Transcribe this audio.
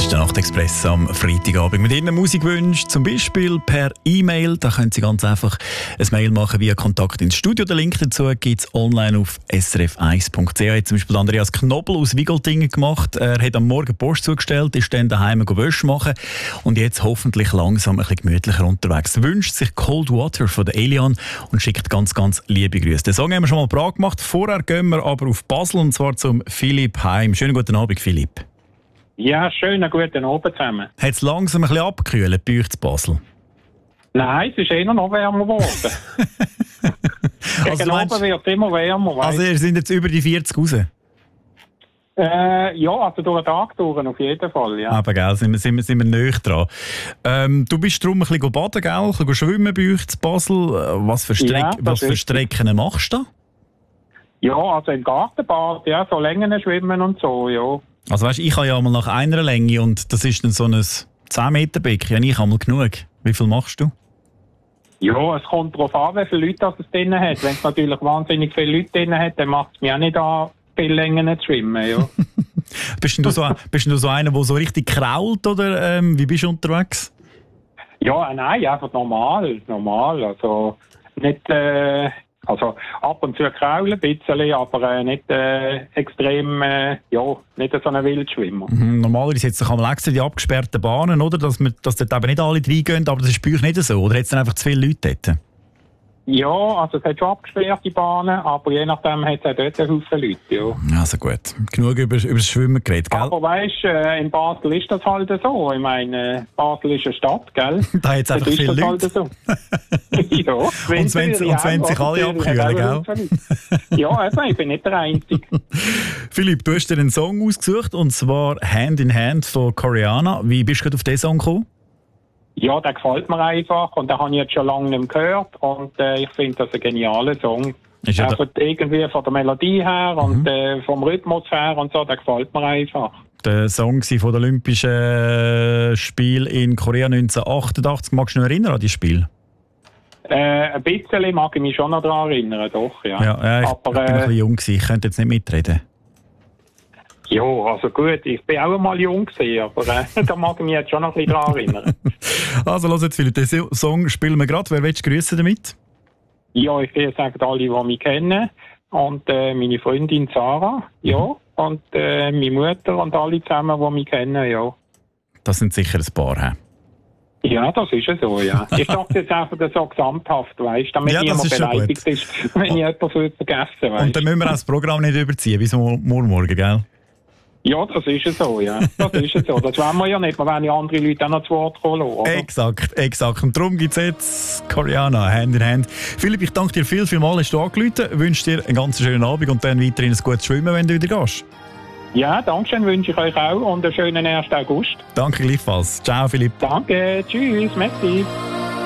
ist der Nachtexpress am Freitagabend. Mit Ihren Musikwünschen, zum Beispiel per E-Mail, da können Sie ganz einfach ein Mail machen via Kontakt ins Studio. Den Link dazu gibt es online auf srf1.ch. Hat zum Beispiel Andreas Knobel aus Wigoltingen gemacht. Er hat am Morgen Post zugestellt, ist dann daheim Wäsche machen und jetzt hoffentlich langsam ein bisschen gemütlicher unterwegs. Wünscht sich Cold Water von der Elian und schickt ganz, ganz liebe Grüße. Den Song haben wir schon mal parat gemacht. Vorher gehen wir aber auf Basel und zwar zum Philipp heim. Schönen guten Abend, Philipp. Ja, schönen guten Abend zusammen. Hat es langsam ein bisschen abgekühlt bei euch zu Basel? Nein, es ist eher noch wärmer geworden. Gegen Abend wird es immer wärmer. Also ihr seid jetzt über die 40 raus? Ja, also durch den Tag durch, auf jeden Fall, ja. Aber gell, sind wir näher dran. Du bist darum ein bisschen baden, gell? Ein bisschen schwimmen bei euch zu Basel. Was für Strecken machst du da? Ja, also im Gartenbad, ja, so Längen schwimmen und so, ja. Also weißt, ich habe ja mal nach einer Länge und das ist dann so ein 10-Meter-Becken. Ja, ich habe mal genug. Wie viel machst du? Ja, es kommt darauf an, wie viele Leute es drin hat. Wenn es natürlich wahnsinnig viele Leute drin hat, dann macht es mir auch nicht an, viele Längen zu schwimmen, ja. Bist du so einer, der so richtig krault, oder wie bist du unterwegs? Ja, nein, einfach normal. Also nicht... Also ab und zu kraulen ein bisschen, aber nicht extrem, nicht so ein Wildschwimmer. Normalerweise jetzt einmal extra die abgesperrten Bahnen, oder? Dass dort eben nicht alle reingehen, aber das ist bei euch nicht so, oder hat es dann einfach zu viele Leute dort? Ja, also es hat schon abgesperrte Bahnen, aber je nachdem hat es auch dort einen Haufen Leute, ja. Also gut, genug über das Schwimmen geredet, gell? Aber weisst, in Basel ist das halt so. Ich meine, Basel ist eine Stadt, gell? Da hat es einfach viele Leute. Halt so. Ja, und wenn sich alle abkühlen, gell? Ja, also ich bin nicht der Einzige. Philipp, du hast dir einen Song ausgesucht, und zwar «Hand in Hand» von Koreana. Wie bist du auf diesen Song gekommen? Ja, der gefällt mir einfach und den habe ich jetzt schon lange nicht mehr gehört und ich finde das ein genialer Song. Also irgendwie von der Melodie her und vom Rhythmus her und so, der gefällt mir einfach. Der Song von den Olympischen Spielen in Korea 1988, magst du dich noch erinnern an dieses Spiel? Ein bisschen mag ich mich schon noch daran erinnern, doch, ja. Ich bin ein bisschen jung gewesen, ich könnte jetzt nicht mitreden. Ja, also gut, ich bin auch einmal jung gewesen, aber da mag ich mich jetzt schon noch ein bisschen daran erinnern. Also, los jetzt, Philipp, den Song spielen wir gerade. Wer willst du grüßen damit? Ja, ich will sagen, alle, die mich kennen. Und meine Freundin Sarah, ja. Und meine Mutter und alle zusammen, die mich kennen, ja. Das sind sicher ein paar, he? Ja, das ist ja so, ja. Ich sage jetzt einfach so gesamthaft, weißt, damit niemand beleidigt ist, wenn ich etwas vergessen, weißt. Und dann müssen wir auch das Programm nicht überziehen, bis morgen, gell? Ja, das ist ja so, ja. Das ist ja so. Das wollen wir ja nicht. Wir wollen ja andere Leute auch noch zu Wort kommen lassen, oder? Exakt. Und darum gibt es jetzt Koreana, Hand in Hand. Philipp, ich danke dir vielmals, hast du angerufen. Ich wünsche dir einen ganz schönen Abend und dann weiterhin ein gutes Schwimmen, wenn du wieder gehst. Ja, danke schön, wünsche ich euch auch und einen schönen 1. August. Danke gleichfalls. Ciao, Philipp. Danke, tschüss, merci.